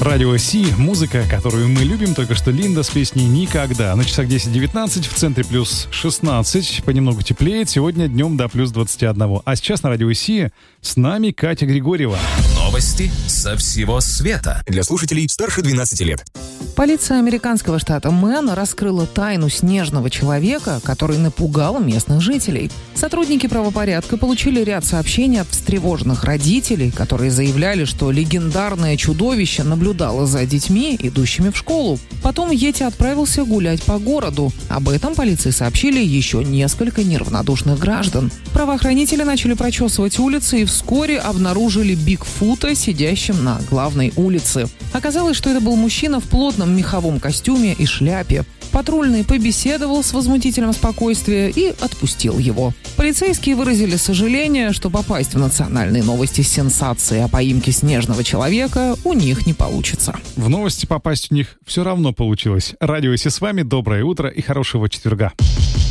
Радио Си, музыка, которую мы любим, только что Линда с песней «Никогда». На часах 10:19, в центре плюс 16, понемногу теплеет, сегодня днем до плюс 21. А сейчас на Радио Си с нами Катя Григорьева. Новости со всего света. Для слушателей старше 12 лет. Полиция американского штата Мэн раскрыла тайну снежного человека, который напугал местных жителей. Сотрудники правопорядка получили ряд сообщений от встревоженных родителей, которые заявляли, что легендарное чудовище наблюдало за детьми, идущими в школу. Потом Йети отправился гулять по городу. Об этом полиции сообщили еще несколько неравнодушных граждан. Правоохранители начали прочесывать улицы и вскоре обнаружили Бигфута, сидящим на главной улице. Оказалось, что это был мужчина в плотном меховом костюме и шляпе. Патрульный побеседовал с возмутителем спокойствия и отпустил его. Полицейские выразили сожаление, что попасть в национальные новости с сенсацией о поимке снежного человека у них не получится. В новости попасть у них все равно получилось. Радио Си с вами, доброе утро и хорошего четверга.